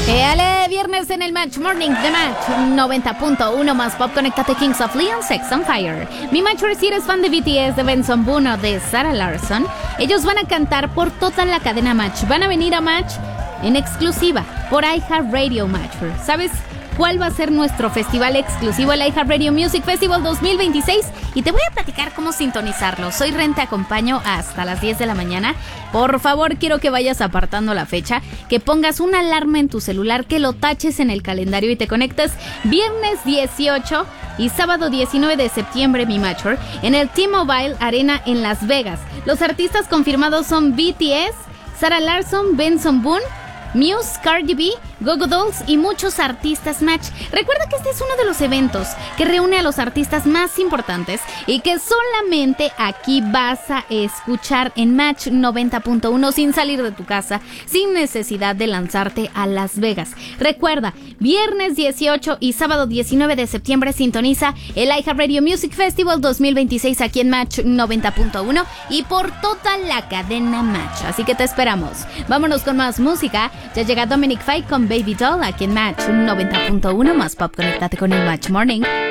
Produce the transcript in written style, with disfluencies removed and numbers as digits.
Ale, viernes en el Match Morning de Match 90.1 más pop. Conéctate, Kings of Leon, Sex on Fire. Mi Matcher, si eres fan de BTS, de Benson Boone o de Sarah Larsson, ellos van a cantar por toda la cadena Match. Van a venir a Match en exclusiva por iHeartRadio Matcher. ¿Sabes cuál va a ser nuestro festival exclusivo, el iHeartRadio Music Festival 2026? Y te voy a platicar cómo sintonizarlo. Soy Ren, te acompaño hasta las 10 de la mañana. Por favor, quiero que vayas apartando la fecha, que pongas una alarma en tu celular, que lo taches en el calendario y te conectes viernes 18 y sábado 19 de septiembre, mi Matcher, en el T-Mobile Arena en Las Vegas. Los artistas confirmados son BTS, Sarah Larsson, Benson Boone, Muse, Cardi B, Go Go Dolls y muchos artistas Match. Recuerda que este es uno de los eventos que reúne a los artistas más importantes y que solamente aquí vas a escuchar en Match 90.1 sin salir de tu casa, sin necesidad de lanzarte a Las Vegas. Recuerda, viernes 18 y sábado 19 de septiembre sintoniza el iHeartRadio Music Festival 2026 aquí en Match 90.1 y por toda la cadena Match. Así que te esperamos. Vámonos con más música. Ya llega Dominic Fike con Baby Doll aquí en Match 90.1 más pop. Conéctate con el Match Morning.